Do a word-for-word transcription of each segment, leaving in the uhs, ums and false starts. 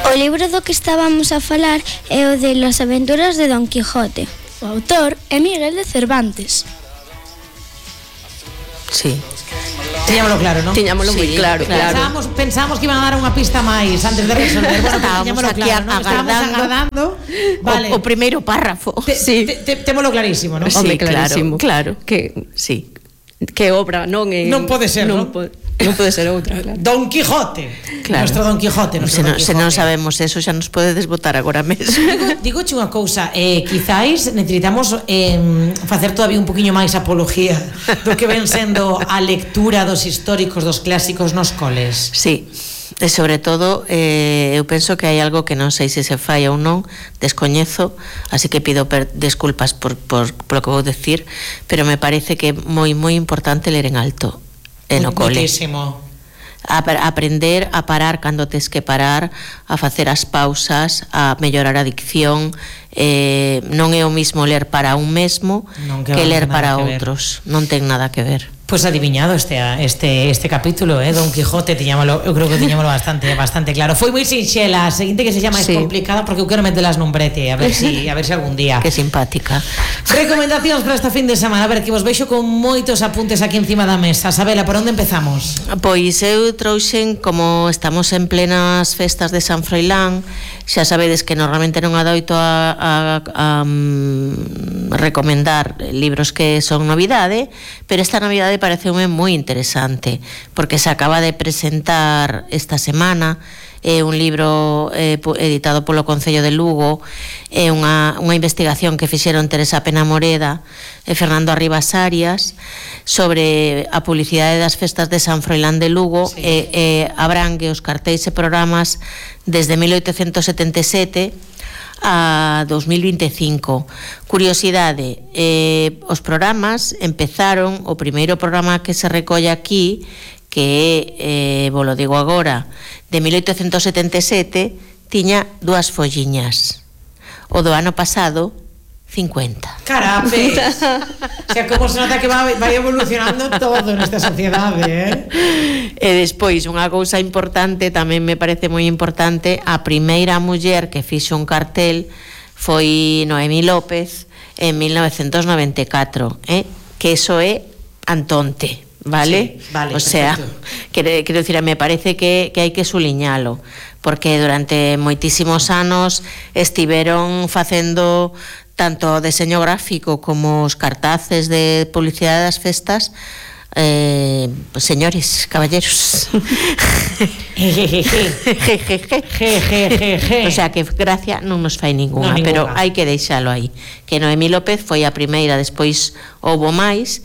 O libro do que estábamos a falar é o de Las aventuras de Don Quijote. O autor é Miguel de Cervantes. Sí. Tiñámoslo claro, non? Tiñámoslo sí, moi claro, claro. Pensábamos, pensábamos que iban a dar unha pista máis antes de resolver. Bueno, estábamos aquí claro, ¿no? agardando, estábamos agardando. Vale. O, o primeiro párrafo. Te, sí. te, te, Témolo clarísimo, non? Sí, Home, clarísimo. claro, claro. Que, sí. Que obra, non é... Non pode ser, non? Non pode, non pode ser outra, claro. Don Quijote. Claro. Nuestro Don Quijote. Se non, se non sabemos eso, xa nos pode desbotar agora mesmo. Digo, digo unha cousa, eh, quizáis necesitamos eh, facer todavía un poquinho máis apología do que ven sendo a lectura dos históricos, dos clásicos nos coles. Sí. E sobre todo eh, eu penso que hai algo que non sei se se fai ou non, descoñezo, así que pido per, desculpas por, por, por lo que vou decir, pero me parece que é moi moi importante ler en alto e no cole. Muitísimo. A, a aprender a parar cando tes que parar, a facer as pausas, a mellorar a dicción. Eh, non é o mismo ler para un mesmo non, que, que ler para que outros, non ten nada que ver. Pues adiviñado este este este capítulo, eh, Don Quijote, tiñámolo, eu creo que tiñámolo bastante bastante claro. Foi moi sinxela, a seguinte que se llama sí. Es complicada porque eu quero metelas nun brete, a ver si a ver si algún día. Que simpática. Recomendacións para esta fin de semana, a ver que vos veixo con moitos apuntes aquí encima da mesa. Sabela, por onde empezamos? Pois eu trouxen, como estamos en plenas festas de San Froilán, xa sabedes que normalmente non adoito a, a, a, a recomendar libros que son novidade, pero esta novidade pareceume moi interesante porque se acaba de presentar esta semana. É un libro eh, editado polo Concello de Lugo, é unha, unha investigación que fixeron Teresa Penamoreda e Fernando Arribas Arias sobre a publicidade das festas de San Froilán de Lugo. Sí. e, e abrangue os cartéis e programas desde mil oitocentos setenta e sete a dos mil vinte e cinco. Curiosidade, eh, os programas empezaron, o primeiro programa que se recolle aquí, que é, eh, vos lo digo agora, de mil oitocentos setenta e sete, tiña dúas folliñas. O do ano pasado, cincuenta. Carapes. O sea, como se nota que vai, vai evolucionando todo nesta sociedade, eh? E despois, unha cousa importante, tamén me parece moi importante, a primeira muller que fixo un cartel foi Noemí López en mil novecentos noventa e catro, eh? Que eso é Antonte, vale? Sí, vale, o sea, quero, quero dicir, me parece que, que hai que suliñalo, porque durante moitísimos anos estiveron facendo tanto o deseño gráfico como os cartaces de publicidade das festas, eh, pues, señores, caballeros. O sea, que gracia non nos fai ninguna, no, ninguna. Pero hai que deixalo aí. Que Noemí López foi a primeira, despois houbo máis,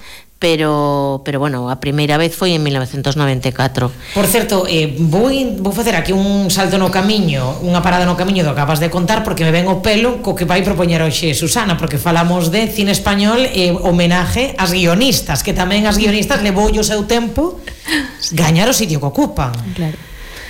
pero pero bueno, a primeira vez foi en mil novecentos noventa e catro. Por certo, eh, vou, vou facer aquí un salto no camiño, unha parada no camiño do que acabas de contar, porque me ven o pelo co que vai propoñer hoxe Susana, porque falamos de cine español e eh, homenaje ás guionistas, que tamén as guionistas levou o seu tempo gañar o sitio que ocupan. Claro.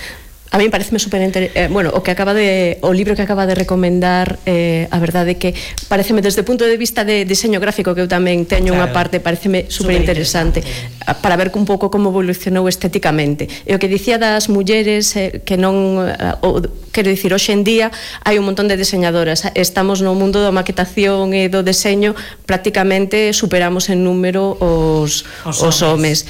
A mí pareceme super inter... eh, bueno, o que acaba de o libro que acaba de recomendar, eh, a verdade é que pareceme desde o punto de vista de diseño gráfico, que eu tamén teño claro. Unha parte, pareceme super interesante para ver un pouco como evolucionou estéticamente. E o que dicía das mulleres, eh, que non eh, o, quero dicir, hoxe en día hai un montón de diseñadoras, estamos no mundo da maquetación e do deseño, prácticamente superamos en número os, os, os homes.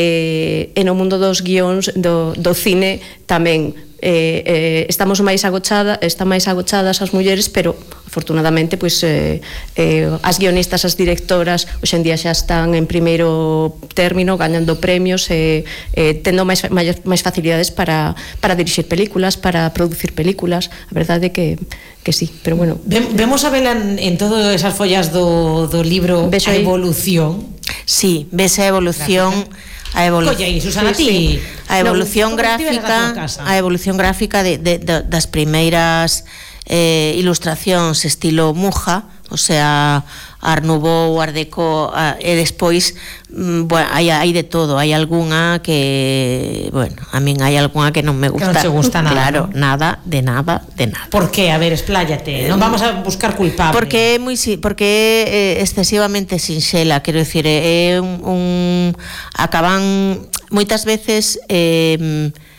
E, e no mundo dos guións do, do cine tamén eh, eh, estamos máis agochadas, están máis agochadas as mulleres, pero afortunadamente pois, eh, eh, as guionistas, as directoras hoxe en día xa están en primeiro término gañando premios e eh, tendo máis, máis, máis facilidades para, para dirixir películas, para producir películas. A verdade é que, que sí, pero bueno. Vemos a vela en, en todas esas follas do, do libro a evolución. Sí, ves a evolución. A evolución, Colla, aí, Susana, sí, ti, sí. A evolución no, gráfica, a evolución gráfica de, de, de, das primeiras eh, ilustracións estilo Muja, o sea, Art Nouveau, Art Deco, a, e despois, mm, bueno, hai, hai de todo, hai algunha que, bueno, a min hai algunha que non me gusta. Que non te gusta nada. Claro, ¿no? nada, de nada, de nada. Por qué? A ver, expláyate, non vamos a buscar culpable. Porque é moi porque é excesivamente sinxela, quero dicir, é un, un acaban moitas veces eh,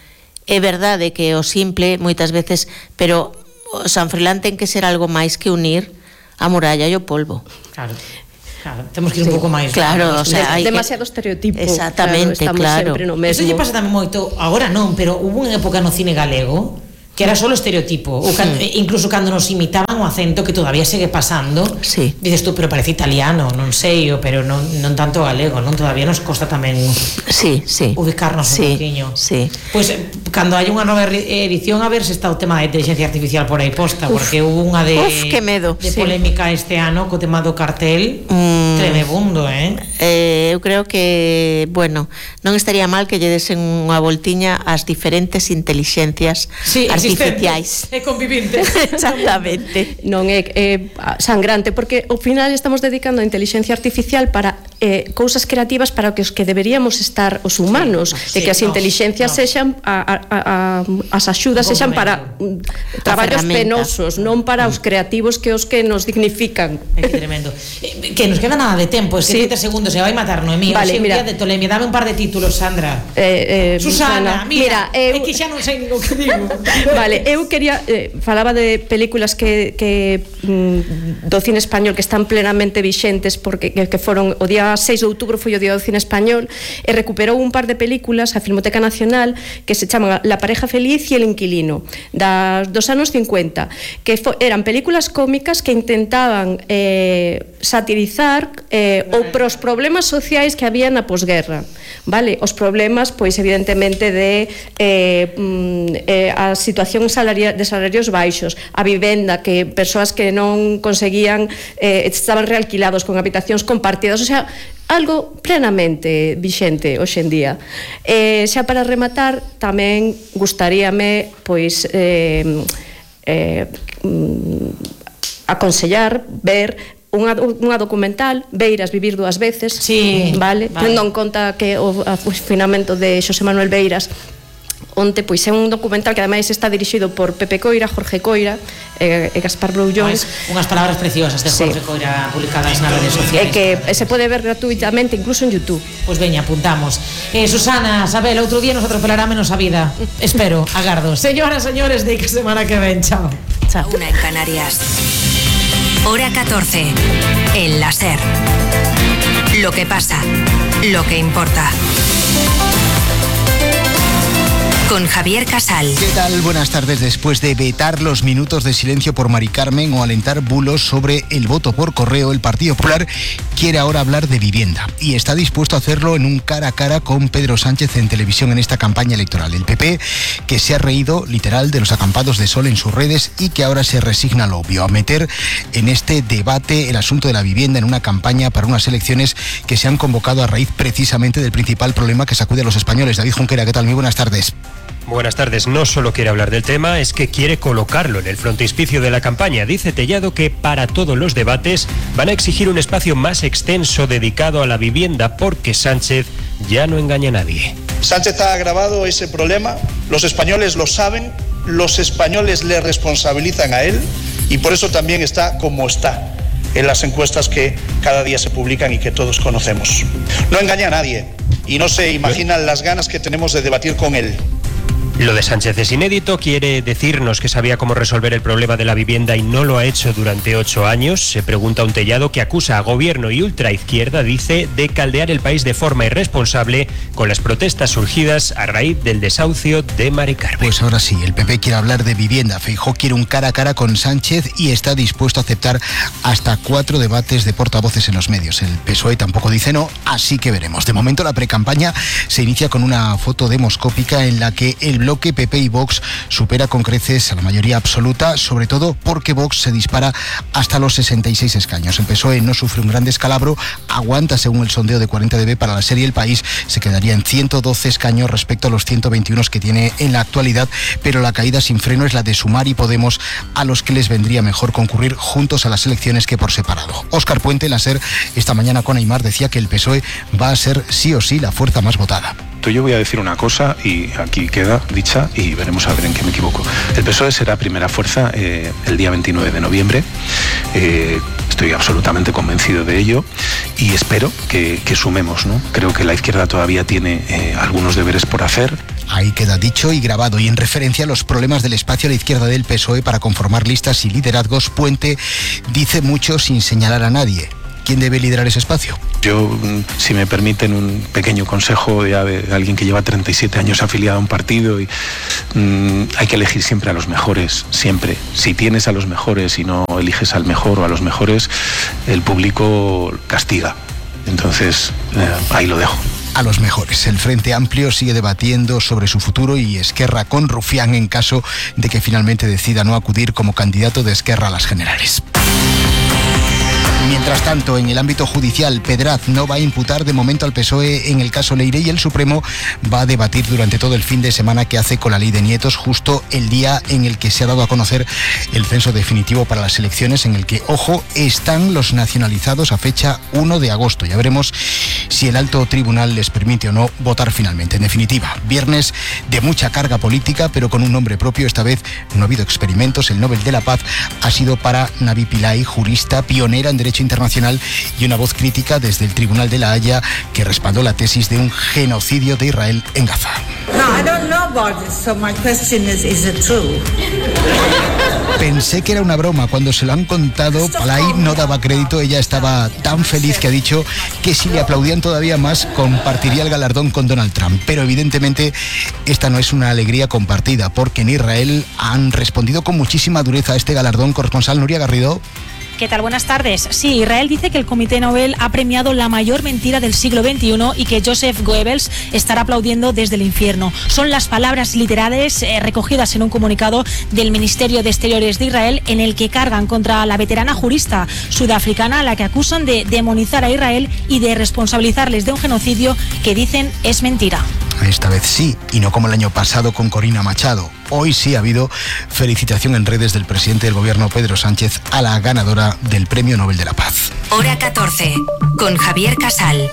é verdade que o simple moitas veces, pero o San Froilán ten que ser algo máis que unir a muralla e o polvo. Claro. Claro, temos que ir un sí, pouco máis. Claro, o sea, de, hai demasiado que... estereotipo. Exactamente, claro, estamos claro. sempre no mesmo. Eso lle pasa tamén moito, agora non, pero hubo unha época no cine galego que era solo estereotipo, o cando, sí. incluso cando nos imitaban o acento, que todavía sigue pasando. Sí. Dices tú, pero parece italiano, non sei, pero non, non tanto galego, non? Todavía nos costa tamén sí, sí. ubicarnos sí, un poquinho. Sí. Pois pues, cando hai unha nova edición, a ver se está o tema de inteligencia artificial por aí posta, uf, porque hubo unha de uf, que medo. de sí. polémica este ano co tema do cartel, mm. tremebundo, eh? eh? Eu creo que, bueno, non estaría mal que lle desen unha voltiña ás diferentes intelixencias sí, artificiais e conviventes. Exactamente. Non é, é sangrante, porque ao final estamos dedicando a inteligencia artificial para eh, cousas creativas para que os que deberíamos estar os humanos, sí, de que as sí, inteligencias no, sexan a, a, a, as axudas sexan para um, traballos penosos, non para os creativos que os que nos dignifican. É que tremendo. Eh, que nos queda nada de tempo, es que sí. treinta segundos se vai matar Noemí. Vale, mira, de Tolemia, dame un par de títulos, Sandra. Eh, eh, Susana, mira, mira eu, é que xa non sei o que digo. Vale, eu quería eh, falaba de películas que, que mm, do cine español que están plenamente vixentes porque que, que foron o día seis de outubro foi o día do cine español e recuperou un par de películas a Filmoteca Nacional que se chaman La pareja feliz e El inquilino das, dos anos cincuenta que fo, eran películas cómicas que intentaban eh, satirizar eh, o pros problemas sociais que había na posguerra, vale? Os problemas, pois evidentemente de eh, mm, eh, a situación salaria, de salarios baixos, a vivenda, que persoas que non conseguían eh, estaban realquilados con habitacións compartidas, o sea, algo plenamente vixente hoxe en día. Eh, xa para rematar, tamén gustaríame pois eh, eh, aconsellar ver unha, unha documental, Beiras, vivir dúas veces, sí, vale? vale. Tendo en conta que o finamento de Xosé Manuel Beiras onte, pois é un documental que ademais está dirixido por Pepe Coira, Jorge Coira e, e Gaspar Broullóns. Unhas palabras preciosas de Jorge sí. Coira publicadas nas redes sociais. E que se pode ver gratuitamente incluso en YouTube. Pois pues veña, apuntamos. Eh, Susana, Sabel, outro día nos atropelará menos a vida. Espero, agardo. Señoras, señores, de que semana que ven. Chao. Chao. Una en Canarias. Hora catorce. El láser. Lo que pasa. Lo que importa. Con Javier Casal. ¿Qué tal? Buenas tardes. Después de vetar los minutos de silencio por Mari Carmen o alentar bulos sobre el voto por correo, el Partido Popular quiere ahora hablar de vivienda y está dispuesto a hacerlo en un cara a cara con Pedro Sánchez en televisión en esta campaña electoral. El P P, que se ha reído literal de los acampados de sol en sus redes y que ahora se resigna al obvio, a meter en este debate el asunto de la vivienda en una campaña para unas elecciones que se han convocado a raíz precisamente del principal problema que sacude a los españoles. David Junquera, ¿qué tal? Muy buenas tardes. Buenas tardes. No solo quiere hablar del tema, es que quiere colocarlo en el frontispicio de la campaña. Dice Tellado que para todos los debates van a exigir un espacio más extenso dedicado a la vivienda porque Sánchez ya no engaña a nadie. Sánchez ha agravado ese problema, los españoles lo saben, los españoles le responsabilizan a él y por eso también está como está en las encuestas que cada día se publican y que todos conocemos. No engaña a nadie y no se imaginan las ganas que tenemos de debatir con él. Lo de Sánchez es inédito, quiere decirnos que sabía cómo resolver el problema de la vivienda y no lo ha hecho durante ocho años. Se pregunta un Tellado que acusa a gobierno y ultraizquierda, dice, de caldear el país de forma irresponsable con las protestas surgidas a raíz del desahucio de Mari Carmen. Pues ahora sí, el P P quiere hablar de vivienda. Feijóo quiere un cara a cara con Sánchez y está dispuesto a aceptar hasta cuatro debates de portavoces en los medios. El P S O E tampoco dice no, así que veremos. De momento la precampaña se inicia con una foto demoscópica en la que el bloque P P y Vox supera con creces a la mayoría absoluta, sobre todo porque Vox se dispara hasta los sesenta y seis escaños. El P S O E no sufre un gran descalabro, aguanta según el sondeo de cuarenta D B para la serie El País, se quedaría en ciento doce escaños respecto a los ciento veintiuno que tiene en la actualidad, pero la caída sin freno es la de Sumar y Podemos, a los que les vendría mejor concurrir juntos a las elecciones que por separado. Óscar Puente, en la SER, esta mañana con Aimar, decía que el P S O E va a ser sí o sí la fuerza más votada. Yo voy a decir una cosa y aquí queda dicha y veremos a ver en qué me equivoco. El P S O E será primera fuerza eh, el día veintinueve de noviembre. Eh, estoy absolutamente convencido de ello y espero que, que sumemos, ¿no? Creo que la izquierda todavía tiene eh, algunos deberes por hacer. Ahí queda dicho y grabado, y en referencia a los problemas del espacio a la izquierda del P S O E para conformar listas y liderazgos, Puente dice mucho sin señalar a nadie. ¿Quién debe liderar ese espacio? Yo, si me permiten un pequeño consejo de alguien que lleva treinta y siete años afiliado a un partido, y mmm, hay que elegir siempre a los mejores, siempre. Si tienes a los mejores y no eliges al mejor o a los mejores, el público castiga. Entonces, eh, ahí lo dejo. A los mejores. El Frente Amplio sigue debatiendo sobre su futuro y Esquerra con Rufián en caso de que finalmente decida no acudir como candidato de Esquerra a las generales. Mientras tanto, en el ámbito judicial, Pedraz no va a imputar de momento al P S O E en el caso Leire, y el Supremo va a debatir durante todo el fin de semana qué hace con la ley de nietos, justo el día en el que se ha dado a conocer el censo definitivo para las elecciones, en el que, ojo, están los nacionalizados a fecha uno de agosto. Ya veremos si el alto tribunal les permite o no votar finalmente. En definitiva, viernes de mucha carga política, pero con un nombre propio. Esta vez no ha habido experimentos. El Nobel de la Paz ha sido para Navi Pillay, jurista pionera en derecho internacional y una voz crítica desde el Tribunal de la Haya, que respaldó la tesis de un genocidio de Israel en Gaza. No, I don't know about it, so my question is, is it true? Pensé que era una broma. Cuando se lo han contado, Pillay no daba crédito. Ella estaba tan feliz que ha dicho que si le aplaudían todavía más, compartiría el galardón con Donald Trump. Pero evidentemente esta no es una alegría compartida, porque en Israel han respondido con muchísima dureza a este galardón. Corresponsal Nuria Garrido. ¿Qué tal? Buenas tardes. Sí, Israel dice que el Comité Nobel ha premiado la mayor mentira del siglo veintiuno y que Joseph Goebbels estará aplaudiendo desde el infierno. Son las palabras literales eh, recogidas en un comunicado del Ministerio de Exteriores de Israel, en el que cargan contra la veterana jurista sudafricana, a la que acusan de demonizar a Israel y de responsabilizarles de un genocidio que dicen es mentira. Esta vez sí, y no como el año pasado con Corina Machado. Hoy sí ha habido felicitación en redes del presidente del gobierno, Pedro Sánchez, a la ganadora del Premio Nobel de la Paz. Hora catorce, con Javier Casal.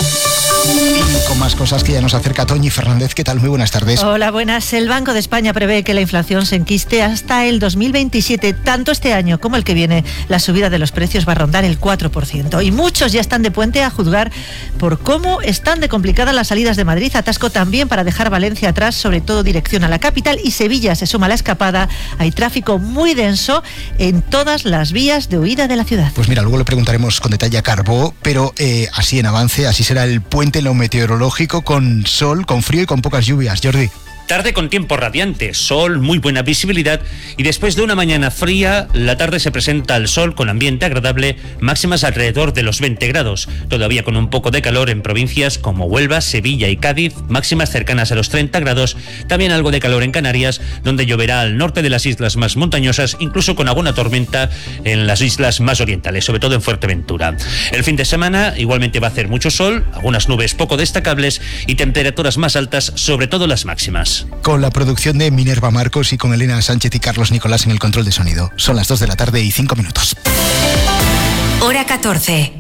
Y con más cosas que ya nos acerca Toñi Fernández. ¿Qué tal? Muy buenas tardes. Hola, buenas. El Banco de España prevé que la inflación se enquiste hasta el dos mil veintisiete. Tanto este año como el que viene, la subida de los precios va a rondar el cuatro por ciento. Y muchos ya están de puente, a juzgar por cómo están de complicadas las salidas de Madrid. Atasco también para dejar Valencia atrás, sobre todo dirección a la capital, y Sevilla se suma a la escapada. Hay tráfico muy denso en todas las vías de huida de la ciudad. Pues mira, luego le preguntaremos con detalle a Carbó, pero eh, así en avance, así será el puente en lo meteorológico, con sol, con frío y con pocas lluvias. Jordi. Tarde con tiempo radiante, sol, muy buena visibilidad, y después de una mañana fría, la tarde se presenta al sol con ambiente agradable, máximas alrededor de los veinte grados, todavía con un poco de calor en provincias como Huelva, Sevilla y Cádiz, máximas cercanas a los treinta grados, también algo de calor en Canarias, donde lloverá al norte de las islas más montañosas, incluso con alguna tormenta en las islas más orientales, sobre todo en Fuerteventura. El fin de semana igualmente va a hacer mucho sol, algunas nubes poco destacables y temperaturas más altas, sobre todo las máximas. Con la producción de Minerva Marcos y con Elena Sánchez y Carlos Nicolás en el control de sonido. Son las dos de la tarde y cinco minutos. Hora catorce.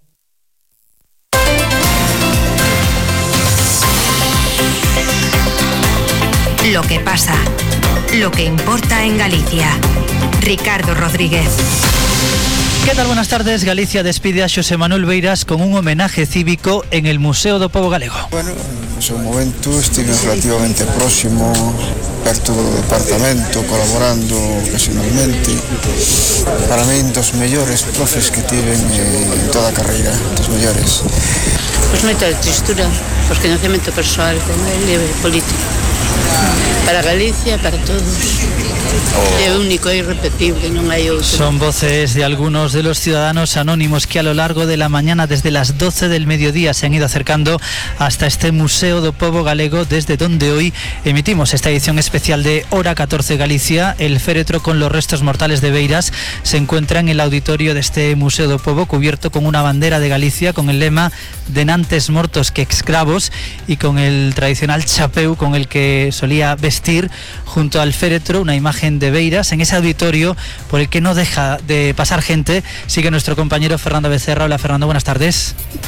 Lo que pasa, lo que importa en Galicia. Ricardo Rodríguez. ¿Qué tal? Buenas tardes. Galicia despide a Xosé Manuel Beiras con un homenaje cívico en el Museo do Pobo Galego. Bueno, no seu momento estive relativamente próximo, perto do departamento, colaborando ocasionalmente. Para min, dos mellores profes que tiven en toda a carreira, dos mellores. Pois moita tristura, pois coñecemento persoal con ele e político. Para Galicia, para todos. É único e irrepetible, non hai outro. Son voces de algunos de los ciudadanos anónimos que a lo largo de la mañana, desde las doce del mediodía, se han ido acercando hasta este Museo do Pobo Galego, desde donde hoy emitimos esta edición especial de Hora catorce Galicia. El féretro con los restos mortales de Beiras se encuentra en el auditorio de este Museo do Pobo, cubierto con una bandera de Galicia con el lema "De nantes mortos que escravos", y con el tradicional chapeu con el que solía vestir. Junto al féretro, una imagen de Beiras en ese auditorio por el que no deja de pasar gente. Sigue nuestro compañero Fernando Becerra. Hola, Fernando, buenas tardes.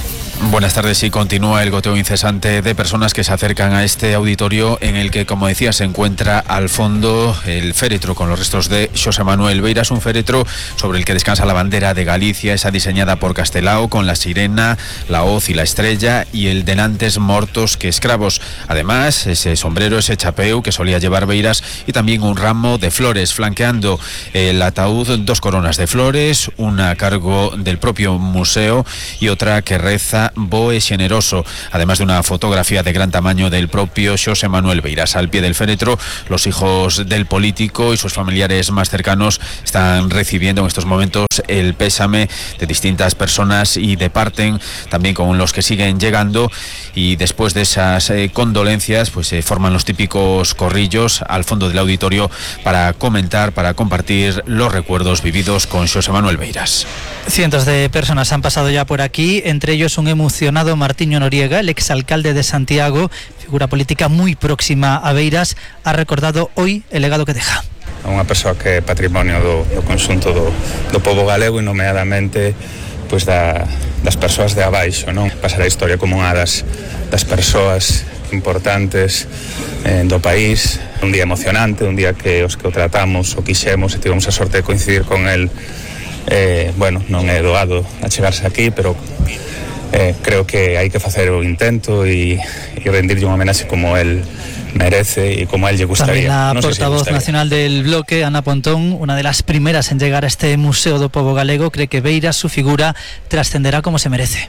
Buenas tardes. Y continúa el goteo incesante de personas que se acercan a este auditorio en el que, como decía, se encuentra al fondo el féretro con los restos de Xosé Manuel Beiras, un féretro sobre el que descansa la bandera de Galicia, esa diseñada por Castelao con la sirena, la hoz y la estrella, y el de nantes mortos que escravos. Además, ese sombrero, ese chapeu que solía llevar Beiras, y también un ramo de flores flanqueando el ataúd, dos coronas de flores, una a cargo del propio museo y otra que reza Boe Generoso, además de una fotografía de gran tamaño del propio Xosé Manuel Beiras. Al pie del féretro, los hijos del político y sus familiares más cercanos están recibiendo en estos momentos el pésame de distintas personas y departen también con los que siguen llegando, y después de esas eh, condolencias pues se eh, forman los típicos corrillos al fondo del auditorio para comentar, para compartir los recuerdos vividos con Xosé Manuel Beiras. Cientos de personas han pasado ya por aquí, entre ellos un emocionado Martiño Noriega, el exalcalde de Santiago, figura política muy próxima a Beiras, ha recordado hoy el legado que deja. Unha persoa que é patrimonio do, do conxunto do, do pobo galego e nomeadamente pois da, das persoas de abaixo, non? Pasar a historia como unha das, das persoas importantes eh, do país. Un día emocionante, un día que os que o tratamos, o quixemos e tivemos a sorte de coincidir con el. Eh, bueno, non é doado a chegarse aquí, pero eh, creo que hai que facer o intento e, e rendirlle unha homenaxe como el merece y como a él le gustaría. También la no portavoz si nacional del bloque, Ana Pontón, una de las primeras en llegar a este Museo do Pobo Galego, cree que Beiras, su figura, trascenderá como se merece.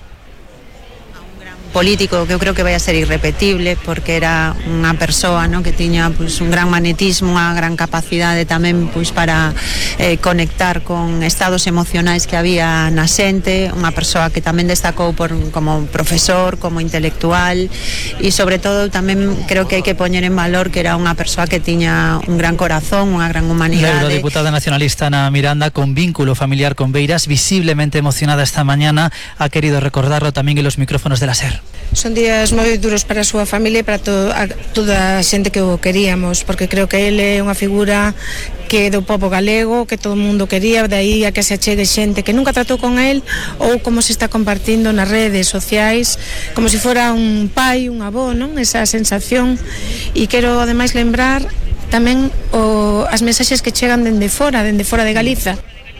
Político que eu creo que vai a ser irrepetible, porque era unha persoa, ¿no?, que tiña pues, un gran magnetismo, unha gran capacidade tamén pues, para eh, conectar con estados emocionais que había na xente, unha persoa que tamén destacou por, como profesor, como intelectual, e sobre todo tamén creo que hai que poñer en valor que era unha persoa que tiña un gran corazón, unha gran humanidade. La eurodiputada nacionalista Ana Miranda, con vínculo familiar con Beiras, visiblemente emocionada esta mañana, ha querido recordarlo tamén en los micrófonos de la SER. Son días moi duros para a súa familia e para to, a, toda a xente que o queríamos, porque creo que ele é unha figura que é do pobo galego, que todo o mundo quería, de aí a que se achegue xente que nunca tratou con el, ou como se está compartindo nas redes sociais, como se fora un pai, un avó, non? Esa sensación. E quero ademais lembrar tamén o, as mensaxes que chegan dende fora, dende fora de Galiza.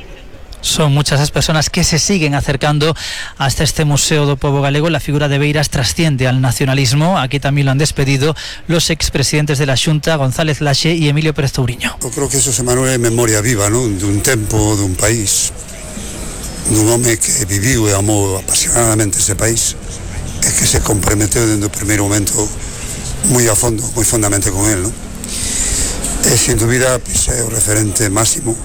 Son muchas las personas que se siguen acercando hasta este Museo do Pobo Galego. La figura de Beiras trasciende al nacionalismo. Aquí también lo han despedido los expresidentes de la Xunta, González Laxe y Emilio Pérez Touriño. Eu creo que eso se Manuel é memoria viva, non? Dun tempo, dun país, dun home que viviu e amou apasionadamente ese país e que se comprometeu dende o primeiro momento moi a fondo, moi fondamente con él, non? E sin dúbida pues, é o referente máximo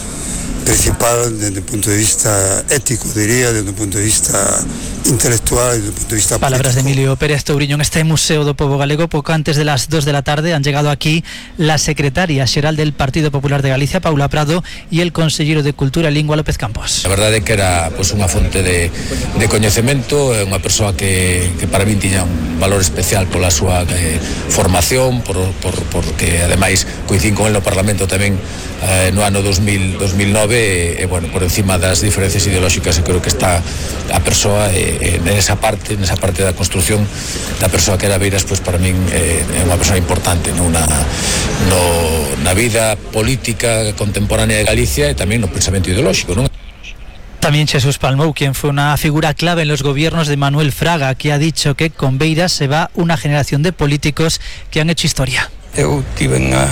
principal desde un punto de vista ético, diría, desde un punto de vista intelectual, desde un punto de vista político. Palabras de Emilio Pérez Touriño en este Museo do Pobo Galego. Poco antes de las dos de la tarde han llegado aquí la secretaria xeral del Partido Popular de Galicia, Paula Prado, y el consellero de Cultura e Lingua, López Campos. A verdade é que era pues, unha fonte de, de coñecemento, é unha persoa que, que para min tiña un valor especial pola súa eh, formación, por, por, porque ademais coincín con el no Parlamento tamén eh, no ano dos mil nove, e, e bueno, por encima das diferencias ideolóxicas, eu creo que está a persoa eh, nesa parte, nesa parte da construción da persoa que era Beiras, pues para min eh, é unha persoa importante, no, na, no, na vida política contemporánea de Galicia e tamén no pensamento ideolóxico, non? También Jesús Palmou, quien fue una figura clave en los gobiernos de Manuel Fraga, que ha dicho que con Beiras se va una generación de políticos que han hecho historia. Eu tive a,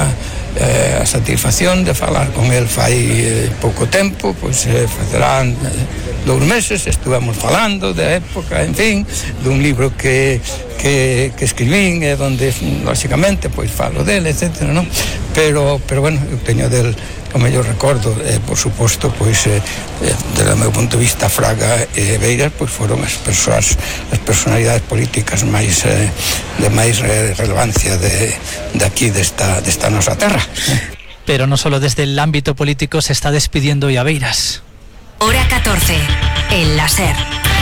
a satisfacción de falar con el fai eh, pouco tempo, pois eh, facerán eh, dous meses, estuvemos falando de época, en fin, dun libro que, que, que escribín, e donde, lógicamente, pois falo dele, etcétera, non? Pero, pero bueno, eu teño del o mellor recordo, eh, por suposto, pois, eh, desde o meu punto de vista, Fraga e Beiras, pois foron as persoas, as personalidades políticas máis eh, de máis relevancia de, de aquí, desta, desta nosa terra. Pero no solo desde el ámbito político se está despidiendo hoy a Beiras. Hora catorce, el láser.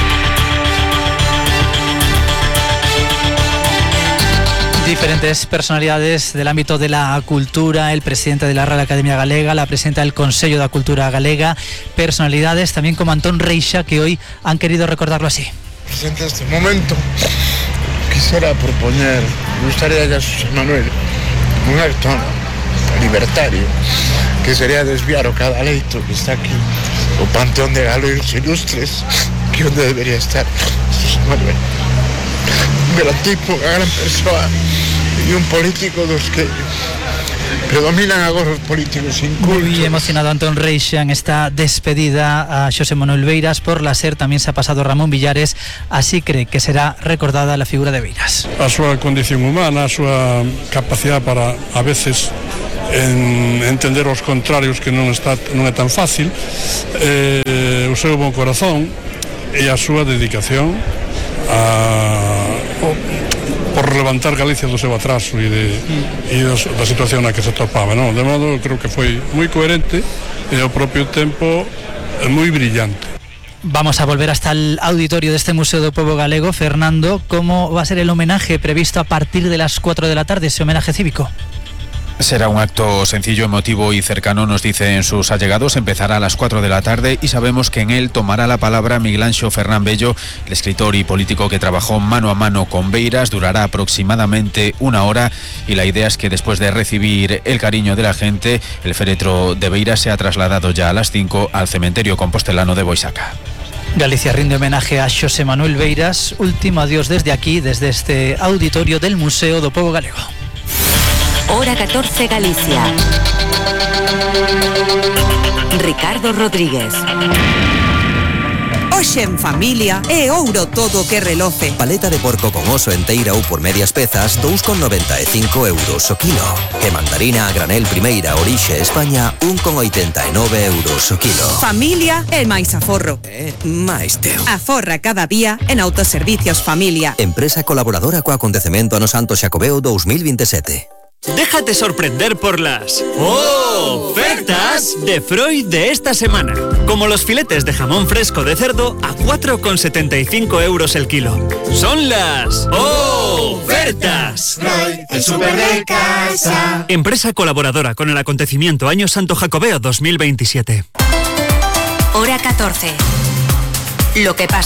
Diferentes personalidades del ámbito de la cultura, el presidente de la Real Academia Galega, la presidenta del Consello da Cultura Galega, personalidades también como Antón Reixa, que hoy han querido recordarlo así. presente este momento, quisiera proponer, me gustaría ya a José Manuel, un acto libertario, que sería desviar o cada leito que está aquí, o panteón de galegos ilustres, que onde debería estar José Manuel. Un gran tipo, unha gran persoa e un político dos que predominan agora os políticos incultos. Muy emocionado Antón Reixa en esta despedida a Xosé Manuel Beiras. Por la SER también se ha pasado Ramón Villares, así cree que será recordada la figura de Beiras. A súa condición humana, a súa capacidade para a veces en entender os contrarios, que non está non é tan fácil, eh, o seu bon corazón e a súa dedicación a o, por levantar Galicia do seu atraso e, de, e dos, da situación na que se topaba, non? De modo, creo que foi moi coherente e ao propio tempo moi brillante. Vamos a volver hasta el auditorio de este Museo do Pobo Galego. Fernando, ¿cómo va a ser el homenaje previsto a partir de las cuatro de la tarde, ese homenaje cívico? Será un acto sencillo, emotivo y cercano, nos dicen sus allegados. Empezará a las cuatro de la tarde y sabemos que en él tomará la palabra Miguel Anxo Fernán Bello, el escritor y político que trabajó mano a mano con Beiras. Durará aproximadamente una hora y la idea es que después de recibir el cariño de la gente, el féretro de Beiras se ha trasladado ya a las cinco al cementerio compostelano de Boisaca. Galicia rinde homenaje a Xosé Manuel Beiras. Último adiós desde aquí, desde este auditorio del Museo do Pobo Galego. Hora catorce Galicia. Ricardo Rodríguez. Hoxe en familia é ouro todo que reloce. Paleta de porco con oso enteira ou por medias pezas, dous con noventa e cinco euros o kilo. E mandarina a granel primeira orixe España, un con oitenta e nove euros o kilo. Familia é máis aforro. É máis teu. Aforra cada día en Autoservicios Familia. Empresa colaboradora co acontecemento ano Santo Xacobeo dos mil veintisiete. Déjate sorprender por las ofertas de Freud de esta semana. Como los filetes de jamón fresco de cerdo a cuatro con setenta y cinco euros el kilo. Son las ofertas. Freud, el súper de casa. Empresa colaboradora con el acontecimiento Año Santo Jacobeo dos mil veintisiete. Hora catorce. Lo que pasa.